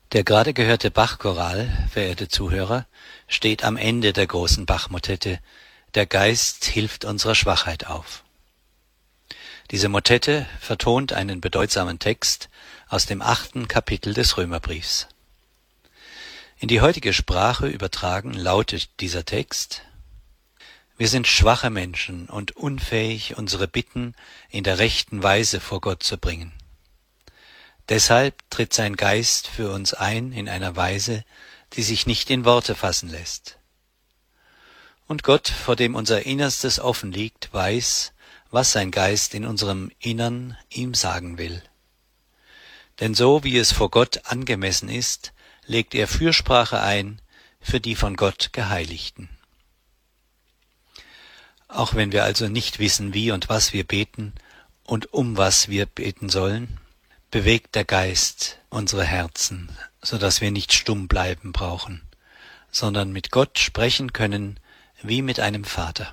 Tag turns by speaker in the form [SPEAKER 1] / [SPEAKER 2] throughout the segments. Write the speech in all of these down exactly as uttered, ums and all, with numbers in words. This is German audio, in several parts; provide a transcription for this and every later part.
[SPEAKER 1] Der gerade gehörte Bachchoral, verehrte Zuhörer, steht am Ende der großen Bach-Motette »Der Geist hilft unserer Schwachheit auf«. Diese Motette vertont einen bedeutsamen Text aus dem achten Kapitel des Römerbriefs. In die heutige Sprache übertragen lautet dieser Text: Wir sind schwache Menschen und unfähig, unsere Bitten in der rechten Weise vor Gott zu bringen. Deshalb tritt sein Geist für uns ein in einer Weise, die sich nicht in Worte fassen lässt. Und Gott, vor dem unser Innerstes offen liegt, weiß, was sein Geist in unserem Innern ihm sagen will. Denn so wie es vor Gott angemessen ist, legt er Fürsprache ein für die von Gott Geheiligten. Auch wenn wir also nicht wissen, wie und was wir beten und um was wir beten sollen, bewegt der Geist unsere Herzen, so dass wir nicht stumm bleiben brauchen, sondern mit Gott sprechen können wie mit einem Vater.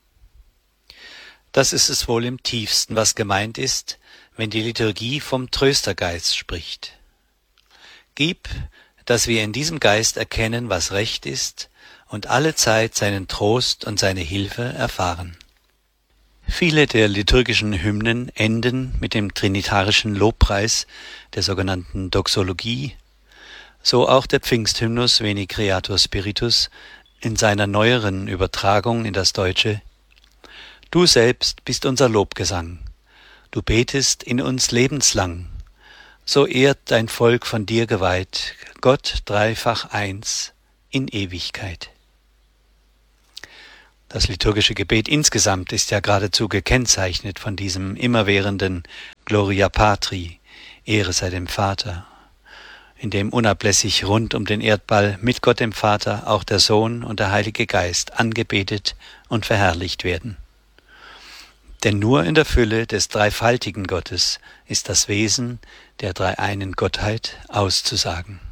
[SPEAKER 1] Das ist es wohl im tiefsten, was gemeint ist, wenn die Liturgie vom Tröstergeist spricht. Gib, dass wir in diesem Geist erkennen, was recht ist, und alle Zeit seinen Trost und seine Hilfe erfahren. Viele der liturgischen Hymnen enden mit dem trinitarischen Lobpreis, der sogenannten Doxologie, so auch der Pfingsthymnus Veni Creator Spiritus in seiner neueren Übertragung in das Deutsche: Du selbst bist unser Lobgesang, du betest in uns lebenslang, so ehrt dein Volk von dir geweiht, Gott dreifach eins in Ewigkeit. Das liturgische Gebet insgesamt ist ja geradezu gekennzeichnet von diesem immerwährenden Gloria Patri, Ehre sei dem Vater, in dem unablässig rund um den Erdball mit Gott dem Vater auch der Sohn und der Heilige Geist angebetet und verherrlicht werden. Denn nur in der Fülle des dreifaltigen Gottes ist das Wesen der dreieinen Gottheit auszusagen.